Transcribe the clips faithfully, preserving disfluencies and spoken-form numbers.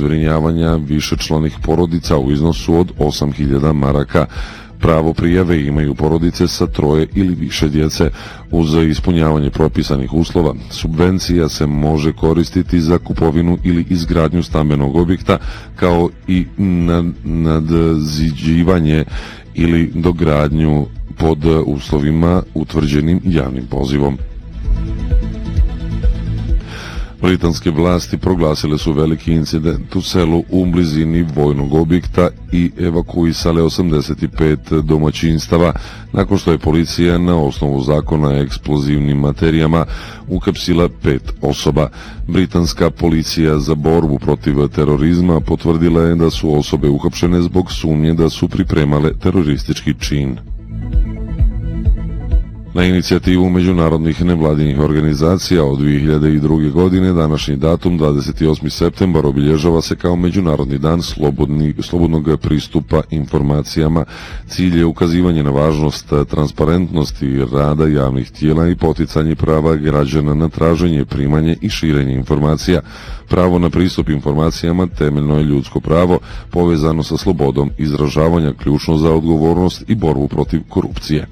zbrinjavanja višečlanih porodica u iznosu od osam hiljada maraka. Pravo prijave imaju porodice sa troje ili više djece. Uz ispunjavanje propisanih uslova, subvencija se može koristiti za kupovinu ili izgradnju stambenog objekta, kao i nadziđivanje ili dogradnju pod uslovima utvrđenim javnim pozivom. Britanske vlasti proglasile su veliki incident u selu u blizini vojnog objekta i evakuisale osamdeset pet domaćinstava nakon što je policija na osnovu zakona o eksplozivnim materijama uhapsila pet osoba. Britanska policija za borbu protiv terorizma potvrdila je da su osobe uhapšene zbog sumnje da su pripremale teroristički čin. Na inicijativu međunarodnih nevladinih organizacija od dvije hiljade druge. godine današnji datum dvadeset osmi septembar obilježava se kao Međunarodni dan slobodni, slobodnog pristupa informacijama. Cilj je ukazivanje na važnost transparentnosti rada javnih tijela i poticanje prava građana na traženje, primanje i širenje informacija. Pravo na pristup informacijama temeljno je ljudsko pravo povezano sa slobodom izražavanja, ključno za odgovornost i borbu protiv korupcije.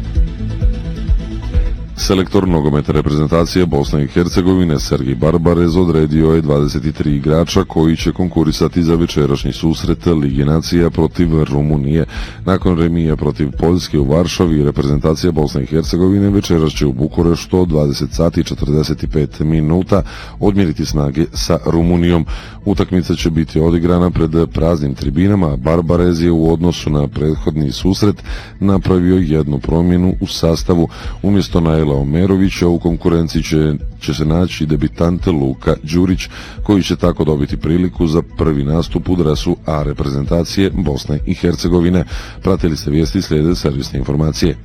Selektor nogometne reprezentacije Bosne i Hercegovine Sergej Barbarez odredio je dvadeset tri igrača koji će konkurisati za večerašnji susret Lige nacija protiv Rumunije. Nakon remija protiv Poljske u Varšavi, reprezentacija Bosne i Hercegovine večeras će u Bukureštu od dvadeset sati i četrdeset pet minuta odmjeriti snage sa Rumunijom. Utakmica će biti odigrana pred praznim tribinama. Barbarez je u odnosu na prethodni susret napravio jednu promjenu u sastavu. Umjesto Naila Omerovića u konkurenciji će, će se naći debitant Luka Đurić, koji će tako dobiti priliku za prvi nastup u dresu A reprezentacije Bosne i Hercegovine. Pratili ste vijesti, slijede servisne informacije.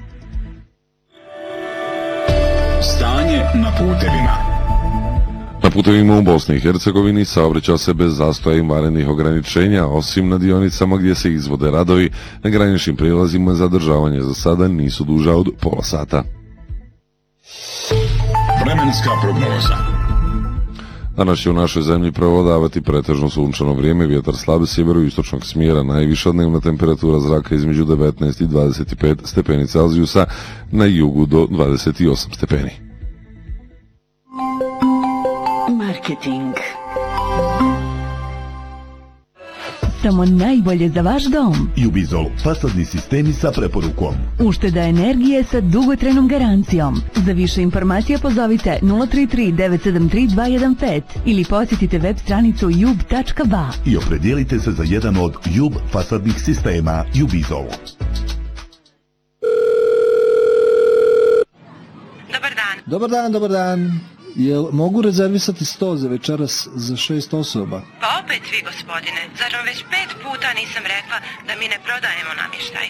Stanje na putevima. Na putevima u Bosni i Hercegovini saobraća se bez zastoja i vanrednih ograničenja, osim na dionicama gdje se izvode radovi. Na graničnim prijelazima zadržavanje za sada nisu duža od pola sata. Vremenska prognoza. Danas će u našoj zemlji prevladavati pretežno sunčano vrijeme, vjetar slab sjeveroistočnog smjera, najviša dnevna temperatura zraka između devetnaest i dvadeset pet stepeni Celzijusa, na jugu do dvadeset osam stepeni. Marketing. Samo najbolje za vaš dom. Jubizol, fasadni sistemi sa preporukom. Ušteda energije sa dugotrajnom garancijom. Za više informacija pozovite nula tri tri devet sedam tri dva jedan pet ili posjetite web stranicu jub tačka ba i opredijelite se za jedan od Jub fasadnih sistema Jubizol. Dobar dan. Dobar dan, dobar dan. Jel mogu rezervisati sto za večeras za šest osoba? Pa opet vi, gospodine. Zar vam već pet puta nisam rekla da mi ne prodajemo namještaj?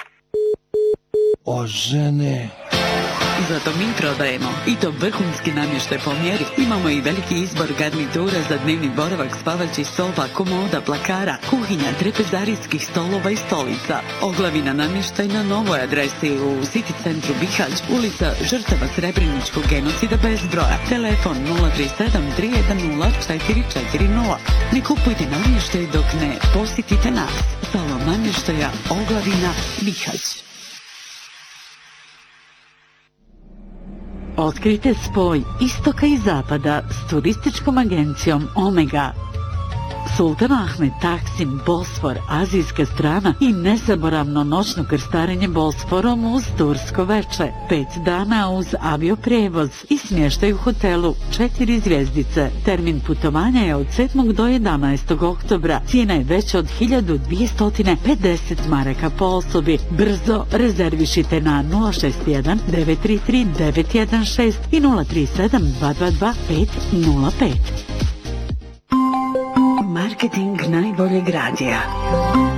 O žene... Zato mi prodajemo i to vrhunski namještaj po mjeri. Imamo i veliki izbor garnitura za dnevni boravak, spavaćih soba, komoda, plakara, kuhinja, trepezarijskih stolova i stolica. Oglavina namještaj na novoj adresi u City centru Bihać, ulica žrtava Srebreničkog genocida bez broja. Telefon nula tri sedam tri jedan nula četiri četiri nula. Ne kupujte namještaj dok ne posjetite nas. Salon namještaja Oglavina Bihać. Otkrite spoj istoka i zapada s turističkom agencijom Omega. Sultan Ahmed, Taksim, Bosfor, azijska strana i nezaboravno noćno krstarenje Bosforom uz tursko veče. Pet dana uz avioprevoz i smještaj u hotelu četiri zvjezdice. Termin putovanja je od sedmog do jedanaestog oktobra. Cijena je veća od hiljadu dvjesto pedeset maraka po osobi. Brzo rezervišite na nula šest jedan devet tri tri devet jedan šest i nula tri sedam dva dva dva pet nula pet. Marketing najboljeg radija.